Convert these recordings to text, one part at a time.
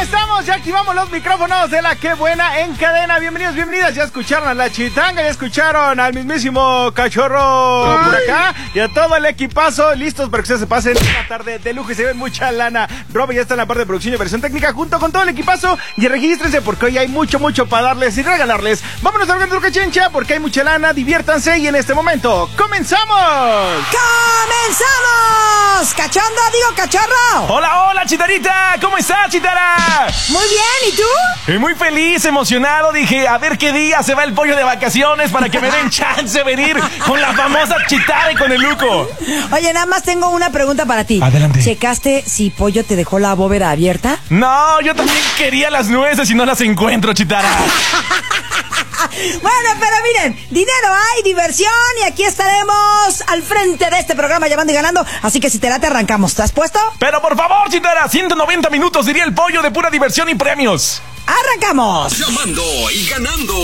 estamos, ya activamos los micrófonos de la Qué Buena en cadena. Bienvenidos, bienvenidas. Ya escucharon a la Chitanga, ya escucharon al mismísimo Cachorro por acá y a todo el equipazo listos para que ustedes se pasen una tarde de lujo y se ven mucha lana. Robe ya está en la parte de producción y versión técnica junto con todo el equipazo y regístrense porque hoy hay mucho para darles y regalarles. Vámonos a ver Truca Chencha porque hay mucha lana, diviértanse y en este momento ¡comenzamos! ¡Comenzamos! ¡Cachondo, digo cachorro! Hola, Chitarita, ¿cómo estás, Chitara? Muy bien, ¿y tú? Muy feliz, emocionado, dije, a ver qué día se va el pollo de vacaciones para que me den chance de venir con la famosa Chitara y con el Luco. Oye, nada más tengo una pregunta para ti. Adelante. ¿Checaste si Pollo te dejó la bóveda abierta? No, yo también quería las nueces y no las encuentro, Chitara. Bueno, pero miren, dinero hay, diversión y aquí estaremos al frente de este programa llamando y ganando. Así que si te late, arrancamos. ¿Estás puesto? Pero por favor, Chitara, 190 minutos diría el pollo de pura diversión y premios. ¡Arrancamos! Llamando y ganando.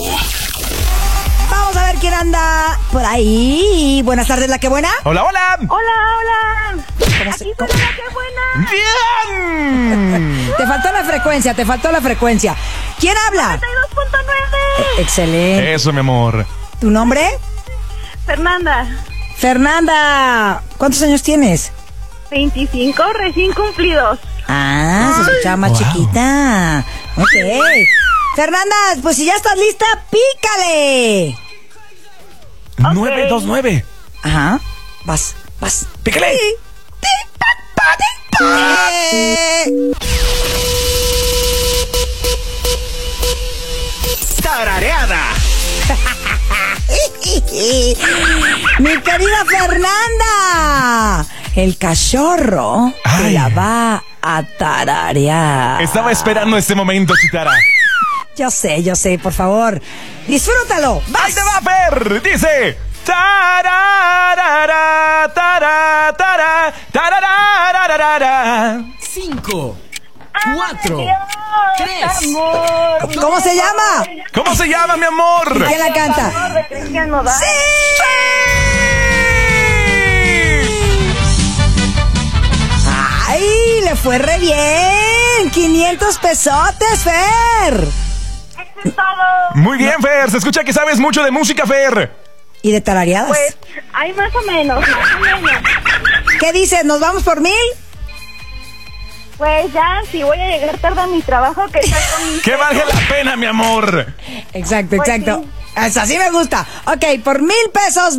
Vamos a ver quién anda por ahí. Buenas tardes, ¿la Qué Buena? Hola. Hola. ¿Cómo Aquí soy la Qué Buena. ¡Bien! Te faltó la frecuencia. ¿Quién habla? 92.9. Excelente. Eso, mi amor. ¿Tu nombre? Fernanda. ¿Cuántos años tienes? 25 recién cumplidos. Ah, se escuchaba más chiquita. Ok. Fernanda, pues si ya estás lista, pícale. 929. Ajá. Vas. ¡Pícale! ¡Tarareada! Mi querida Fernanda, el cachorro te la va a tararear. Estaba esperando este momento, Chitara. Yo sé, por favor, disfrútalo. ¡Ahí te va, Fer! Dice... Tararara, tarara, tarara, tararara. 5, 4, 3. Amor. ¿Cómo se llama? ¿Cómo se llama, mi amor? ¿Quién la canta? Amor de Cristian Nodal. ¡Sí! ¡Ay! Le fue re bien. 500 pesotes, Fer. Eso es todo. Muy bien, Fer. Se escucha que sabes mucho de música, Fer. ¿Y de tarareadas? Pues hay más o menos. ¿Qué dices? ¿Nos vamos por 1000? Pues ya, si voy a llegar tarde a mi trabajo, que está con mis... ¡Que valga la pena, mi amor! Exacto. Pues sí. Así me gusta. Ok, por 1000 pesos